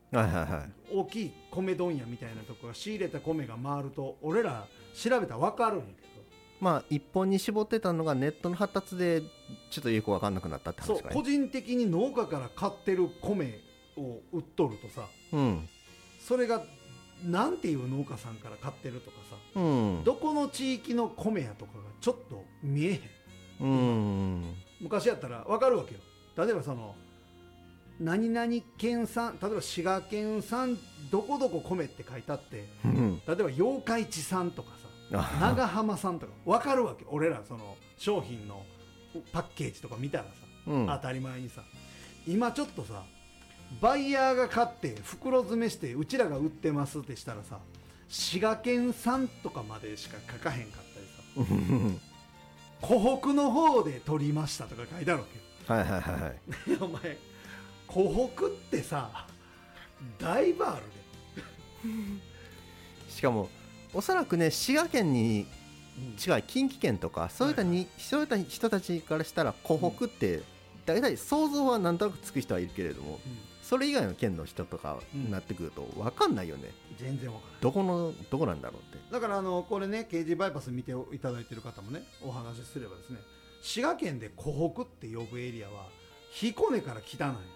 はいはいはい。 大きい米問屋みたいなとこが仕入れた米が回ると俺ら調べたら分かるんやけど、 まあ一本に絞ってたのがネットの発達でちょっとよく分かんなくなったってそう話かね。 個人的に農家から買ってる米を売っとるとさ、それがなんていう農家さんから買ってるとかさ、どこの地域の米やとかがちょっと見えへん。昔やったら分かるわけよ。例えばその何々県産、例えば滋賀県産どこどこ米って書いてあって、例えば八日市産とかさ長浜産とか分かるわけ。俺らその商品のパッケージとか見たらさ、当たり前にさ、今ちょっとさバイヤーが買って袋詰めしてうちらが売ってますってしたらさ、滋賀県産とかまでしか書かへんかったりさ湖北の方で取りましたとか書いてあるわけよ。 はいはいはいはい。 お前湖北ってさだいぶあるでしかもおそらくね滋賀県に近い近畿圏とかそういった人たちからしたら湖北って大体想像はなんとなくつく人はいるけれども、それ以外の県の人とかになってくると分かんないよね。 全然分からない。 どこなんだろうって。 だからこれね京浜バイパス見ていただいてる方もねお話しすればですね、滋賀県で湖北って呼ぶエリアは彦根から北なんや。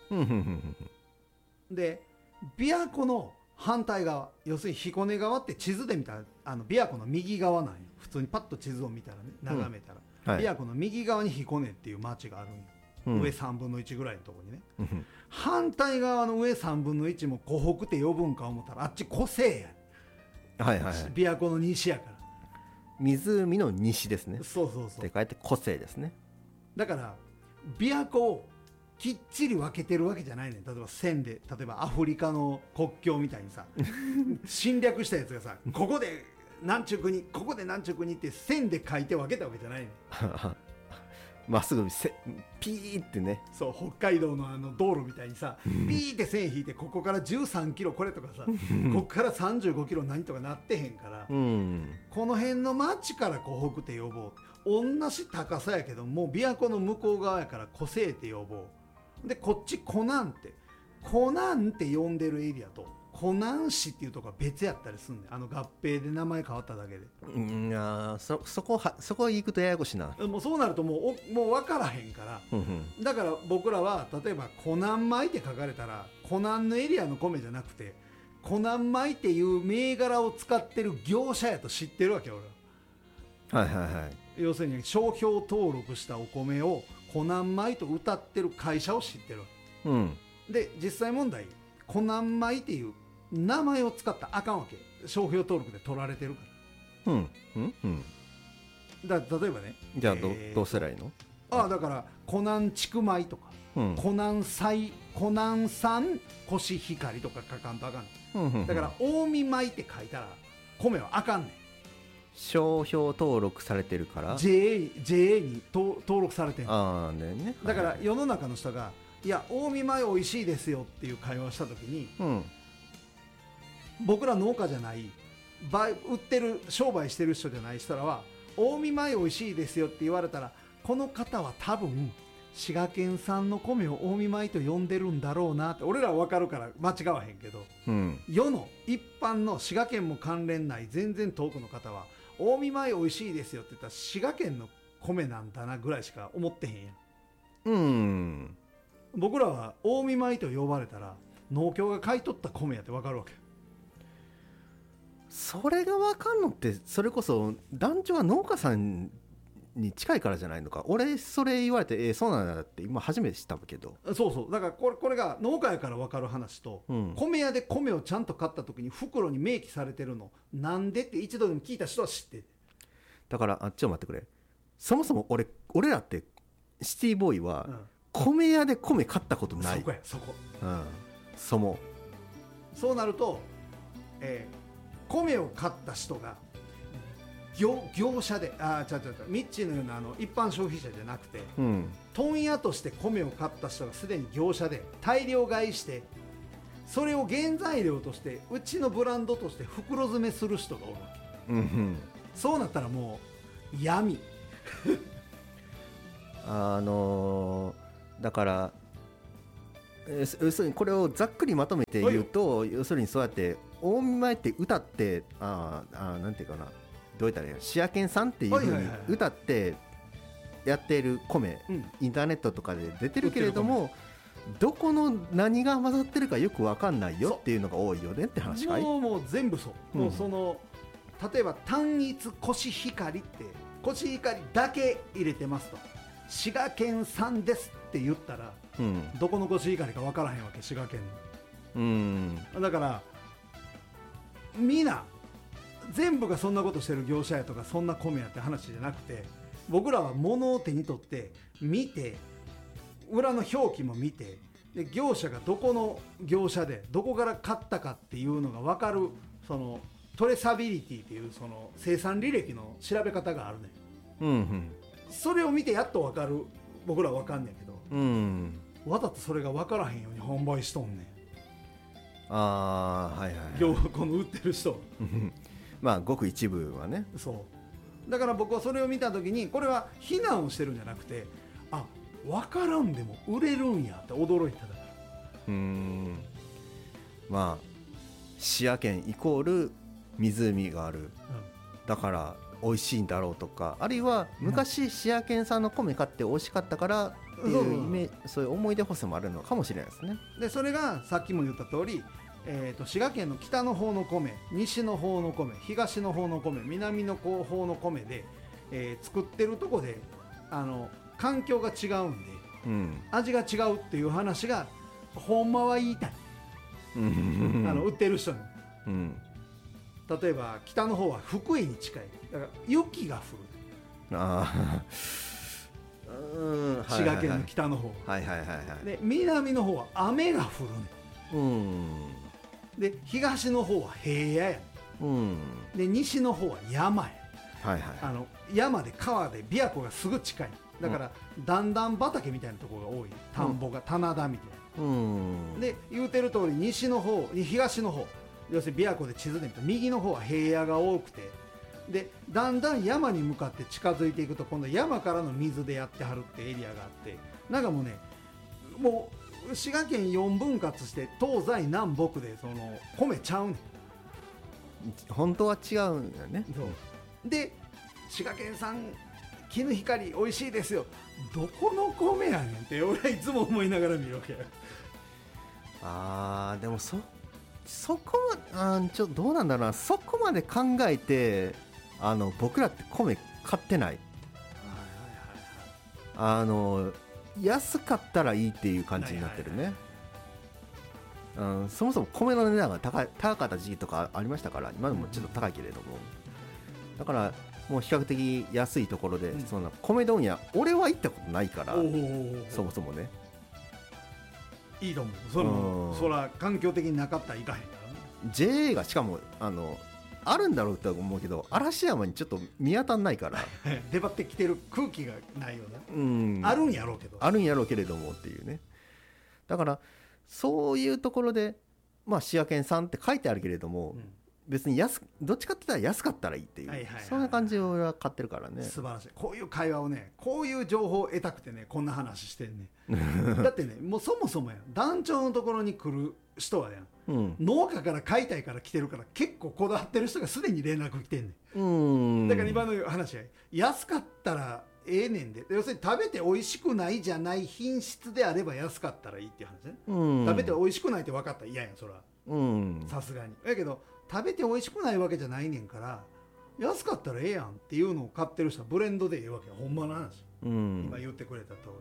で琵琶湖の反対側、要するに彦根側って地図で見たら琵琶湖の右側なんや。普通にパッと地図を見たらね眺めたら、琵琶湖の右側に彦根っていう町があるんや。上3分の1ぐらいのところにね、反対側の上3分の1も湖北って呼ぶんか思ったらあっち湖西や、 はいはい、 琵琶湖の西やから、 湖の西ですね。 そうそうそう。 って書いて湖西ですね。 だから琵琶湖をきっちり分けてるわけじゃないねん。例えば線で、例えばアフリカの国境みたいにさ侵略したやつがさここで南中国ここで南中国って線で書いて分けたわけじゃないねんまっすぐピーってね。 そう北海道の道路みたいにさピーって線引いてここから13キロこれとかさここから35キロ何とかなってへんから、この辺の町から湖北って呼ぼう。同じ高さやけどもう琵琶湖の向こう側やから湖西って呼ぼう。でこっち湖南って呼んでるエリアと湖南市っていうとこは別やったりすんねん。合併で名前変わっただけで。 そこ行くとややこしいな。 もうそうなるともう分からへんから、だから僕らは例えば湖南米って書かれたら湖南のエリアの米じゃなくて湖南米っていう銘柄を使ってる業者やと知ってるわけ俺は。 はいはいはい。 要するに商標登録したお米を湖南米と歌ってる会社を知ってるわけ、で実際問題湖南米っていう名前を使ったらあかんわけ。商標登録で取られてるから。だ例えばね、 じゃあどうしたらいいの？ だから湖南筑米とか、湖南産コシヒカリとか書かんとあかん、だから近江米って書いたら米はあかんねん。 商標登録されてるから JA に登録されてんね。 だから世の中の人がいや近江米美味しいですよっていう会話をした時に、僕ら農家じゃない売ってる商売してる人じゃない人らは近江米美味しいですよって言われたらこの方は多分滋賀県産の米を近江米と呼んでるんだろうなって俺らは分かるから間違わへんけど、世の一般の滋賀県も関連ない全然遠くの方は近江米美味しいですよって言ったら滋賀県の米なんだなぐらいしか思ってへんやん。僕らは近江米と呼ばれたら農協が買い取った米やって分かるわけ。 それが分かんのってそれこそ団長は農家さんに近いからじゃないのか。俺それ言われてそうなんだって今初めて知ったけど。 そうだからこれが農家やから分かる話と、米屋で米をちゃんと買った時に袋に明記されてるのなんでって一度でも聞いた人は知ってる。だからちょっと待ってくれ。そもそも俺らってシティボーイは、米屋で米買ったことない。 そこ、そうなると、米を買った人が業者でミッチーのような一般消費者じゃなくて、問屋として米を買った人がすでに業者で大量買いしてそれを原材料としてうちのブランドとして袋詰めする人がおるわけ、そうなったらもう闇だから要するにこれをざっくりまとめて言うと、要するにそうやって大見舞いって歌ってなんていうかな、どういったらいいの、シアケンさんっていう風に歌ってやっている米、インターネットとかで出てるけれども、どこの何が混ざってるかよく分かんないよっていうのが多いよねって話かい。 もう全部そう、もうその例えば単一コシヒカリってコシヒカリだけ入れてますと、滋賀県産ですって言ったら、どこのコシヒカリか分からへんわけ、滋賀県の。だからみんな全部がそんなことしてる業者やとかそんな米やって話じゃなくて、僕らは物を手に取って見て、裏の表記も見て、で業者がどこの業者でどこから買ったかっていうのが分かる、そのトレーサビリティっていうその生産履歴の調べ方があるね、それを見てやっと分かる、僕らは分かんねんけど、わざとそれが分からへんように販売しとんねん。 はいはい、 この売ってる人まあごく一部はね。 そうだから僕はそれを見た時に、これは非難をしてるんじゃなくて、分からんでも売れるんやって驚いただけ。 まあ滋賀県イコール湖がある、だから美味しいんだろうとか、あるいは昔滋賀県産の米買って美味しかったからっていうそういう思い出補正もあるのかもしれないですね。 でそれがさっきも言った通り、滋賀県の北の方の米、西の方の米、東の方の米、南の方の米で、作ってるとこで環境が違うんで、味が違うっていう話がほんまは言いたい、売ってる人に、例えば北の方は福井に近い、だから雪が降る、滋賀県の北の方は、で南の方は雨が降るね、で東の方は平野や、で西の方は山や、山で川で琵琶湖がすぐ近い、だから段々畑みたいなところが多い、田んぼが棚田みたいな、で言うてる通り東の方、要するに琵琶湖で地図で見ると右の方は平野が多くて、でだんだん山に向かって近づいていくと、今度山からの水でやってはるってエリアがあって、なんかもうね、もう滋賀県4分割して東西南北でその米ちゃうねん、 本当は違うんだよね。 で滋賀県産絹光美味しいですよ、どこの米やねんって俺はいつも思いながら見るわけ。 でもそこはちょっとどうなんだろうな、そこまで考えて僕らって米買ってない、安かったらいいっていう感じになってるね。そもそも米の値段が高かった時期とかありましたから、今でもちょっと高いけれども、だからもう比較的安いところで、そんな米問屋俺は行ったことないから、そもそもねいいと思う、そら環境的になかったらいかへんからね。 JA がしかもあるんだろうとは思うけど、嵐山にちょっと見当たんないから出張ってきてる空気がないよね、あるんやろうけれどもっていうね。だからそういうところで滋賀県産って書いてあるけれども、別にどっちかって言ったら安かったらいいっていう、そんな感じを俺は買ってるからね。 素晴らしい、こういう会話をね、こういう情報を得たくてね、こんな話してんねだってね、もうそもそもや団長のところに来る人はやん、農家から買いたいから来てるから、結構こだわってる人がすでに連絡来てんねん。だから今の話は安かったらええねんで、要するに食べて美味しくないじゃない品質であれば安かったらいいっていう話ね、食べて美味しくないって分かったら嫌やん、そらさすがに。だけど食べて美味しくないわけじゃないねんから、安かったらええやんっていうのを買ってる人はブレンドでええわけや、ほんまの話、今言ってくれた通り。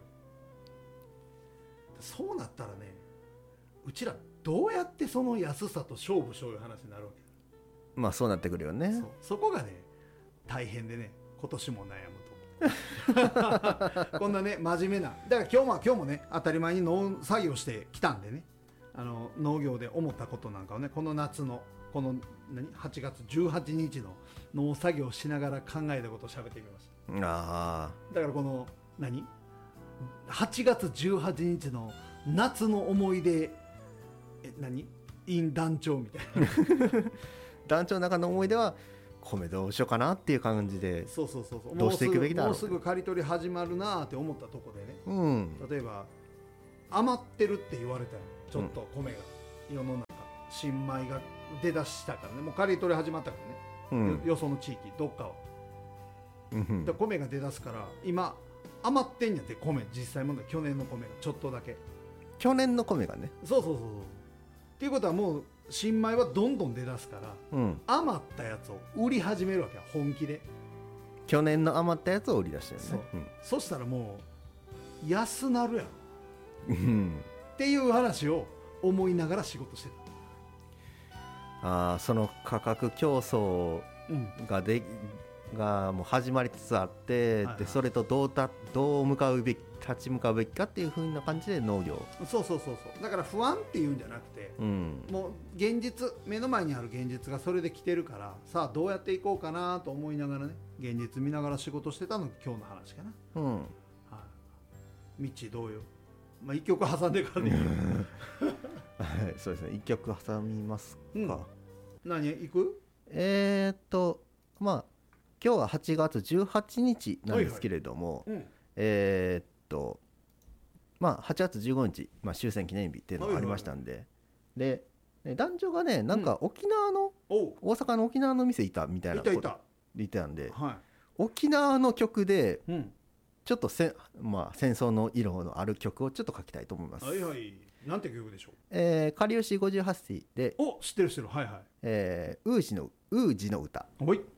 そうなったらね、うちらどうやってその安さと勝負しよういう話になるわけ。 そうなってくるよね。 そこがね大変でね、今年も悩むとこんなね真面目な、だから今日もね当たり前に農作業してきたんでね、農業で思ったことなんかをね、この夏のこの8月18日の農作業しながら考えたことを喋ってみました。だからこの8月18日の夏の思い出団長みたいな団長の中の思い出は米どうしようかなっていう感じで、どうしていくべきだろう、 もうすぐ刈り取り始まるなって思ったとこでね、例えば余ってるって言われたよ、ちょっと米が、世の中新米が出だしたからね、もう刈り取り始まったからね、よその地域どっかは、で米が出だすから今余ってんやって、米実際問題去年の米がちょっとだけ、 去年の米がね、 そうっていうことはもう新米はどんどん出だすから、余ったやつを売り始めるわけや、本気で。 去年の余ったやつを売り出してるね。 そしたらもう安なるやろっていう話を思いながら仕事してた。その価格競争ががもう始まりつつあって、でそれとどう立ち向かうべきかっていう風な感じで農業、 そうだから不安っていうんじゃなくて、もう現実、目の前にある現実がそれで来てるから、さあどうやっていこうかなと思いながらね、現実見ながら仕事してたのが今日の話かな。ミッチー同様、一曲挟んでからねそうですね、一曲挟みますか。 何行く？ 今日は8月18日なんですけれども、8月15日、終戦記念日っていうのがありましたんで、で男女がね、なんか沖縄の、大阪の沖縄の店いたみたいなこと言ってたんで、沖縄の曲で、ちょっと戦争の色のある曲をちょっと書きたいと思います。 なんて曲でしょう？かりゆし58世で、 知ってる。 ウージの歌。